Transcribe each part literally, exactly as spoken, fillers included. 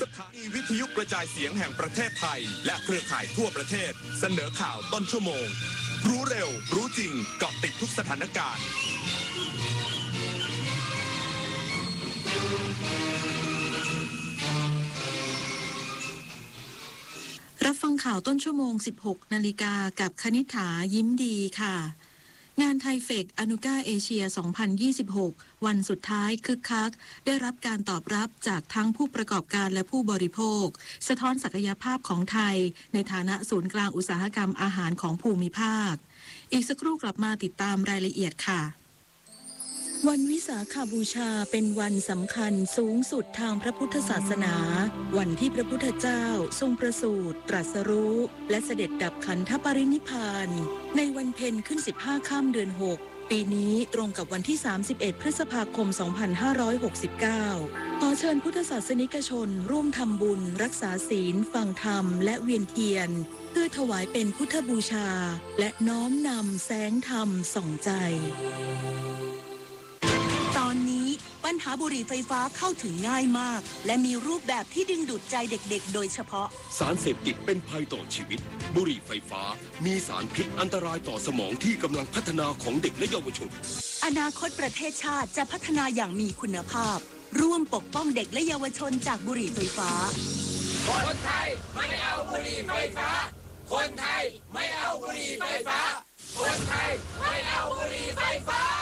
สถานีวิทยุกระจายเสียงแห่งประเทศไทยและเครือข่ายทั่วประเทศเสนอข่าวต้นชั่วโมงรู้เร็วรู้จริงเกาะติดทุกสถานการณ์รับฟังข่าวต้นชั่วโมง สิบหก นาฬิกากับคณิษฐายิ้มดีค่ะงานไทเฟกอนุก้าเอเชีย สองพันยี่สิบหก วันสุดท้ายคึกคักได้รับการตอบรับจากทั้งผู้ประกอบการและผู้บริโภคสะท้อนศักยภาพของไทยในฐานะศูนย์กลางอุตสาหกรรมอาหารของภูมิภาคอีกสักครู่กลับมาติดตามรายละเอียดค่ะวันวิสาขบูชาเป็นวันสำคัญสูงสุดทางพระพุทธศาสนาวันที่พระพุทธเจ้าทรงประสูติตรัสรู้และเสด็จดับขันธปรินิพพานในวันเพ็ญขึ้นสิบห้าค่ำเดือนหกปีนี้ตรงกับวันที่สามสิบเอ็ดพฤษภาคมสองพันห้าร้อยหกสิบเก้าขอเชิญพุทธศาสนิกชนร่วมทำบุญรักษาศีลฟังธรรมและเวียนเทียนเพื่อถวายเป็นพุทธบูชาและน้อมนำแสงธรรมส่องใจตอนนี้ปัญหาบุหรี่ไฟฟ้าเข้าถึงง่ายมากและมีรูปแบบที่ดึงดูดใจเด็กๆโดยเฉพาะสารเสพติดเป็นภัยต่อชีวิตบุหรี่ไฟฟ้ามีสารพิษอันตรายต่อสมองที่กำลังพัฒนาของเด็กและเยาวชนอนาคตประเทศชาติจะพัฒนาอย่างมีคุณภาพร่วมปกป้องเด็กและเยาวชนจากบุหรี่ไฟฟ้าคนไทยไม่เอาบุหรี่ไฟฟ้าคนไทยไม่เอาบุหรี่ไฟฟ้าคนไทยไม่เอาบุหรี่ไฟฟ้า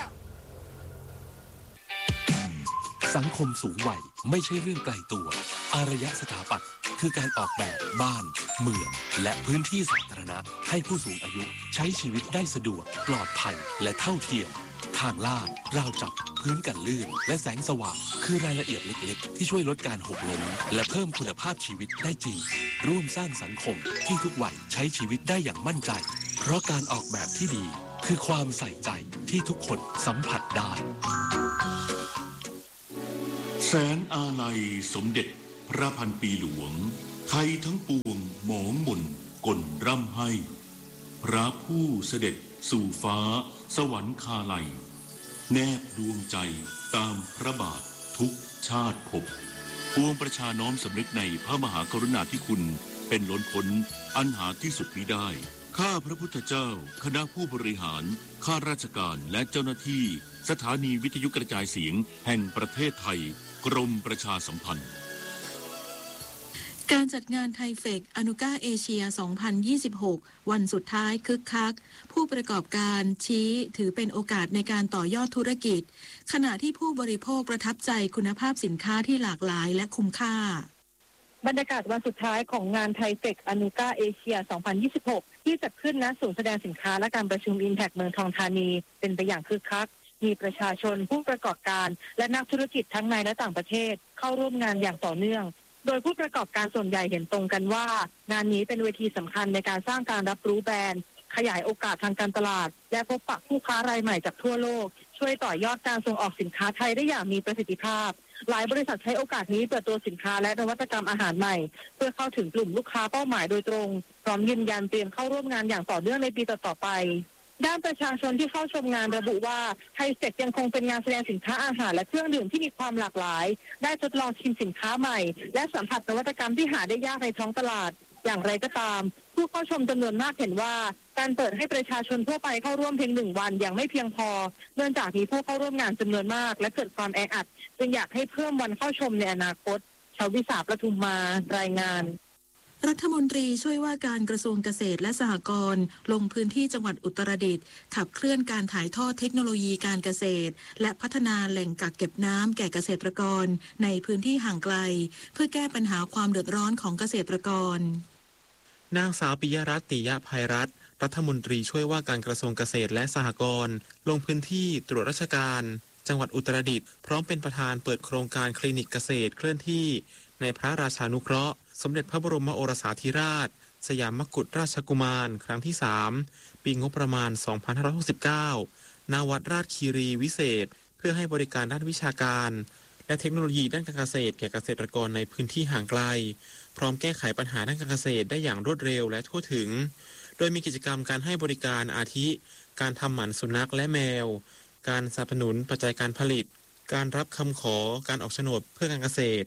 สังคมสูงวัยไม่ใช่เรื่องไกลตัวอารยสถาปัตย์คือการออกแบบบ้านเมืองและพื้นที่สาธารณะให้ผู้สูงอายุใช้ชีวิตได้สะดวกปลอดภัยและเท่าเทียมทางลาดราวจับพื้นกันลื่นและแสงสว่างคือรายละเอียดเล็กๆที่ช่วยลดการหกล้มและเพิ่มคุณภาพชีวิตได้จริงร่วมสร้างสังคมที่ทุกวัยใช้ชีวิตได้อย่างมั่นใจเพราะการออกแบบที่ดีคือความใส่ใจที่ทุกคนสัมผัสได้แสนอาลัยสมเด็จพระพันปีหลวงไทยทั้งปวงหมองหม่นกลร่ำให้พระผู้เสด็จสู่ฟ้าสวรรคาลัยแนบดวงใจตามพระบาททุกชาติภพปวงประชาน้อมสำนึกในพระมหากรุณาธิคุณเป็นล้นพ้นอันหาที่สุดมิได้ข้าพระพุทธเจ้าคณะผู้บริหารข้าราชการและเจ้าหน้าที่สถานีวิทยุกระจายเสียงแห่งประเทศไทยกรมประชาสัมพันธ์การจัดงานไทเฟกอนุก้าเอเชีย สองพันยี่สิบหก วันสุดท้ายคึกคักผู้ประกอบการชี้ถือเป็นโอกาสในการต่อยอดธุรกิจขณะที่ผู้บริโภคประทับใจคุณภาพสินค้าที่หลากหลายและคุ้มค่าบรรยากาศวันสุดท้ายของงานไทเฟกอนุก้าเอเชีย สองพันยี่สิบหก ที่จัดขึ้นณศูนย์แสดงสินค้าและการประชุม Impact เมืองทองธานีเป็นไปอย่างคึกคักมีประชาชนผู้ประกอบการและนักธุรกิจทั้งในและต่างประเทศเข้าร่วมงานอย่างต่อเนื่องโดยผู้ประกอบการส่วนใหญ่เห็นตรงกันว่างานนี้เป็นเวทีสำคัญในการสร้างการรับรู้แบรนด์ขยายโอกาสทางการตลาดและพบปะผู้ค้ารายใหม่จากทั่วโลกช่วยต่อยอดการส่งออกสินค้าไทยได้อย่างมีประสิทธิภาพหลายบริษัทใช้โอกาสนี้เปิดตัวสินค้าและนวัตกรรมอาหารใหม่เพื่อเข้าถึงกลุ่มลูกค้าเป้าหมายโดยตรงพร้อมยืนยันเตรียมเข้าร่วมงานอย่างต่อเนื่องในปีต่อๆไปด้านประชาชนที่เข้าชมงานระบุว่าไทเฟกยังคงเป็นงานแสดงสินค้าอาหารและเครื่องดื่มที่มีความหลากหลายได้ทดลองชิมสินค้าใหม่และสัมผัสนวัตกรรมที่หาได้ยากในท้องตลาดอย่างไรก็ตามผู้เข้าชมจำนวนมากเห็นว่าการเปิดให้ประชาชนทั่วไปเข้าร่วมเพียงหนึ่งวันยังไม่เพียงพอเนื่องจากมีผู้เข้าร่วมงานจำนวนมากและเกิดความแออัดจึงอยากให้เพิ่มวันเข้าชมในอนาคตชวิสาประทุมมารายงานรัฐมนตรีช่วยว่าการกระทรวงเกษตรและสหกรณ์ลงพื้นที่จังหวัดอุตรดิตถ์ขับเคลื่อนการถ่ายทอดเทคโนโลยีการเกษตรและพัฒนาแหล่งกักเก็บน้ำแก่เกษตรกรในพื้นที่ห่างไกลเพื่อแก้ปัญหาความเดือดร้อนของเกษตรกรนางสาวปิยรัตน์ ติยภัยรัตน์รัฐมนตรีช่วยว่าการกระทรวงเกษตรและสหกรณ์ลงพื้นที่ตรวจราชการจังหวัดอุตรดิตถ์พร้อมเป็นประธานเปิดโครงการคลินิกเกษตรเคลื่อนที่ในพระราชานุเคราะห์สมเด็จพระบรมโอรสาธิราชสยามมกุฎราชกุมารครั้งที่สามปีงบประมาณสองพันห้าร้อยหกสิบเก้าณวัดราชคีรีวิเศษเพื่อให้บริการด้านวิชาการและเทคโนโลยีด้านการเกษตรแก่เกษตรกรในพื้นที่ห่างไกลพร้อมแก้ไขปัญหาด้านการเกษตรได้อย่างรวดเร็วและทั่วถึงโดยมีกิจกรรมการให้บริการอาทิการทำหมันสุนัขและแมวการสนับสนุนปัจจัยการผลิตการรับคำขอการออกโฉนดเพื่อการเกษตร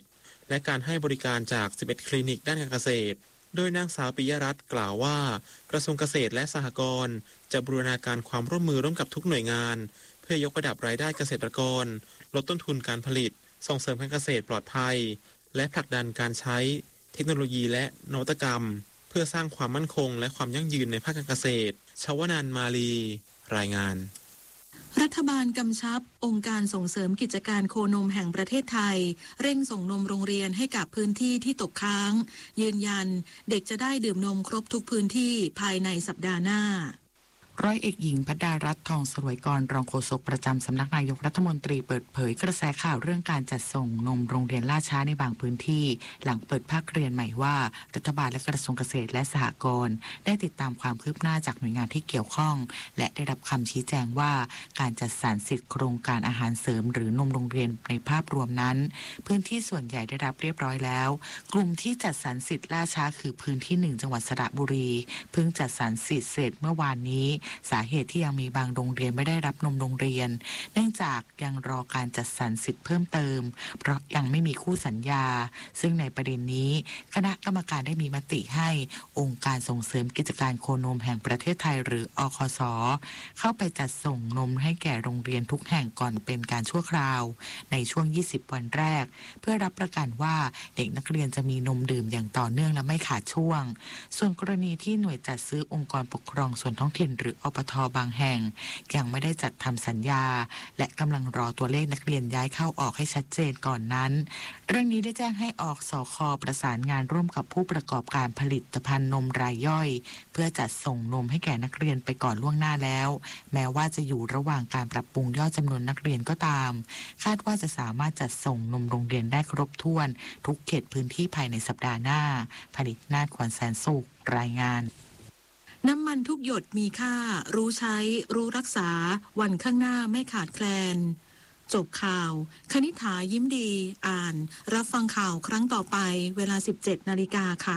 และการให้บริการจากสิบเอ็ดคลินิกด้านการเกษตรโดยนางสาวปิยรัตน์กล่าวว่ากระทรวงเกษตรและสหกรณ์จะบูรณาการความร่วมมือร่วมกับทุกหน่วยงานเพื่อยกระดับรายได้เกษตรกรลดต้นทุนการผลิตส่งเสริมการเกษตรปลอดภัยและผลักดันการใช้เทคโนโลยีและนวัตกรรมเพื่อสร้างความมั่นคงและความยั่งยืนในภาคการเกษตรชวนันท์มาลีรายงานรัฐบาลกำชับองค์การส่งเสริมกิจการโคนมแห่งประเทศไทยเร่งส่งนมโรงเรียนให้กับพื้นที่ที่ตกค้างยืนยันเด็กจะได้ดื่มนมครบทุกพื้นที่ภายในสัปดาห์หน้าร้อยเอกหญิงภัดดารัตน์ทองสรวยกรรองโฆษกประจำสำนักนายกรัฐมนตรีเปิดเผยกระแสข่าวเรื่องการจัดส่งนมโรงเรียนล่าช้าในบางพื้นที่หลังเปิดภาคเรียนใหม่ว่ารัฐบาลและกระทรวงเกษตรและสหกรณ์ได้ติดตามความคืบหน้าจากหน่วยงานที่เกี่ยวข้องและได้รับคำชี้แจงว่าการจัดสรรสิทธิโครงการอาหารเสริมหรือนมโรงเรียนในภาพรวมนั้นพื้นที่ส่วนใหญ่ได้รับเรียบร้อยแล้วกลุ่มที่จัดสรรสิทธิ์ล่าช้าคือพื้นที่หนึ่งจังหวัดสระบุรีเพิ่งจัดสรรสิทธิ์เสร็จเมื่อวานนี้สาเหตุที่ยังมีบางโรงเรียนไม่ได้รับนมโรงเรียนเนื่องจากยังรอการจัดสรรสิทธิ์เพิ่มเติมเพราะยังไม่มีคู่สัญญาซึ่งในประเด็นนี้คณะกรรมการได้มีมติให้องค์การส่งเสริมกิจการโคนมแห่งประเทศไทยหรืออคส.เข้าไปจัดส่งนมให้แก่โรงเรียนทุกแห่งก่อนเป็นการชั่วคราวในช่วงยี่สิบวันแรกเพื่อรับประกันว่าเด็กนักเรียนจะมีนมดื่มอย่างต่อเนื่องและไม่ขาดช่วงส่วนกรณีที่หน่วยจัดซื้อองค์กรปกครองส่วนท้องถิ่นหรืออปท.บางแห่งยังไม่ได้จัดทำสัญญาและกำลังรอตัวเลขนักเรียนย้ายเข้าออกให้ชัดเจนก่อนนั้นเรื่องนี้ได้แจ้งให้ออกสค.ประสานงานร่วมกับผู้ประกอบการผลิตภัณฑ์นมรายย่อยเพื่อจัดส่งนมให้แก่นักเรียนไปก่อนล่วงหน้าแล้วแม้ว่าจะอยู่ระหว่างการปรับปรุงยอดจำนวนนักเรียนก็ตามคาดว่าจะสามารถจัดส่งนมโรงเรียนได้ครบถ้วนทุกเขตพื้นที่ภายในสัปดาห์หน้าผลิตนาฏขวัญแสนสุขรายงานน้ำมันทุกหยดมีค่ารู้ใช้รู้รักษาวันข้างหน้าไม่ขาดแคลนจบข่าวคณิษฐายิ้มดีอ่านรับฟังข่าวครั้งต่อไปเวลา สิบเจ็ดนาฬิกาค่ะ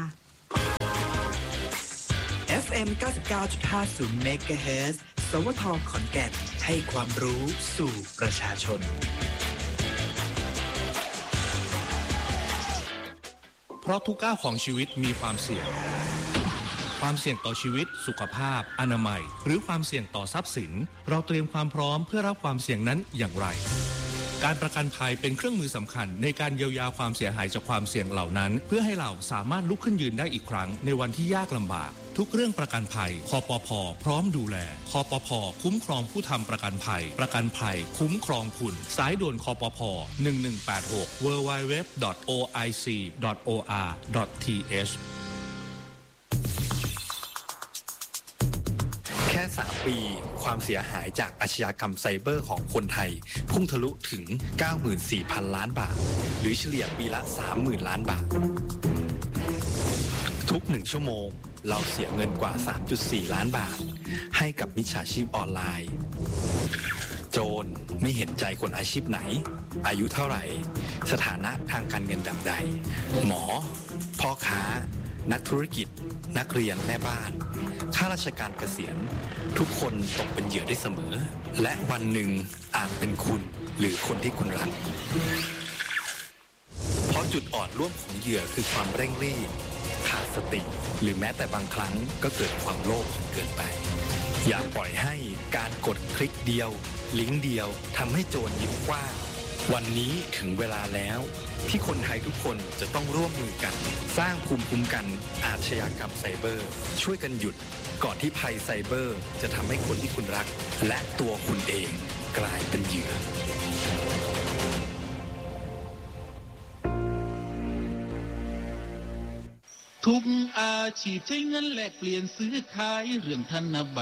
เอฟ เอ็ม เก้าสิบเก้าจุดห้าศูนย์ เมกะเฮิรตซ์ สวท ขอนแก่นให้ความรู้สู่ประชาชนเพราะทุกก้าวของชีวิตมีความเสี่ยงความเสี่ยงต่อชีวิตสุขภาพอนามัยหรือความเสี่ยงต่อทรัพย์สินเราเตรียมความพร้อมเพื่อรับความเสี่ยงนั้นอย่างไรการประกันภัยเป็นเครื่องมือสำคัญในการเยียวยาความเสียหายจากความเสี่ยงเหล่านั้นเพื่อให้เราสามารถลุกขึ้นยืนได้อีกครั้งในวันที่ยากลำบากทุกเรื่องประกันภัยคปภ.พร้อมดูแลคปภ.คุ้มครองผู้ทำประกันภัยประกันภัยคุ้มครองคุณสายด่วนคปภ. หนึ่งหนึ่งแปดหก ดับเบิลยู ดับเบิลยู ดับเบิลยู ดอท โอ ไอ ซี ดอท โอ อาร์ ดอท ที เอชแค่สามปีความเสียหายจากอาชญากรรมไซเบอร์ของคนไทยพุ่งทะลุถึง เก้าหมื่นสี่พัน ล้านบาทหรือเฉลี่ยปีละ สามหมื่น ล้านบาททุกหนึ่งชั่วโมงเราเสียเงินกว่า สามจุดสี่ ล้านบาทให้กับมิจฉาชีพออนไลน์โจรไม่เห็นใจคนอาชีพไหนอายุเท่าไหร่สถานะทางการเงินแบบใดหมอพ่อค้านักธุรกิจนักเรียนแม่บ้านข้าราชการเกษียณทุกคนตกเป็นเหยื่อได้เสมอและวันหนึ่งอาจเป็นคุณหรือคนที่คุณรักเพราะจุดอ่อนร่วมของเหยื่อคือความเร่งรีบขาดสติหรือแม้แต่บางครั้งก็เกิดความโลภเกินไปอย่าปล่อยให้การกดคลิกเดียวลิงก์เดียวทำให้โจรยิ้มกว้างวันนี้ถึงเวลาแล้วที่คนไทยทุกคนจะต้องร่วมมือกันสร้างภูมิคุ้มกันอาชญากรรมไซเบอร์ช่วยกันหยุดก่อนที่ภัยไซเบอร์จะทำให้คนที่คุณรักและตัวคุณเองกลายเป็นเหยื่อทุกอาชีพใช้เงินแลกเปลี่ยนซื้อขายเรื่องธนบัตร